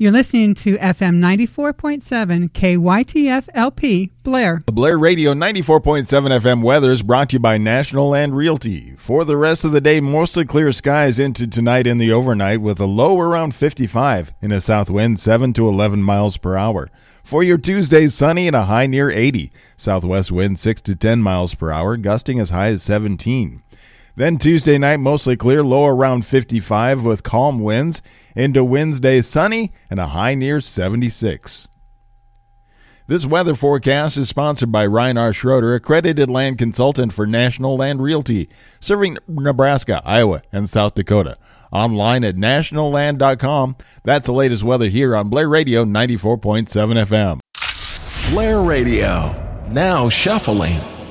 You're listening to FM 94.7 KYTF LP, Blair. The Blair Radio 94.7 FM weather is brought to you by National Land Realty. For the rest of the day, mostly clear skies into tonight and the overnight with a low around 55 and a south wind 7 to 11 miles per hour. For your Tuesday, sunny and a high near 80. Southwest wind 6 to 10 miles per hour, gusting as high as 17. Then Tuesday night, mostly clear, low around 55 with calm winds. Into Wednesday, sunny and a high near 76. This weather forecast is sponsored by Ryan R. Schroeder, accredited land consultant for National Land Realty, serving Nebraska, Iowa, and South Dakota. Online at nationalland.com. That's the latest weather here on Blair Radio 94.7 FM. Blair Radio, now shuffling.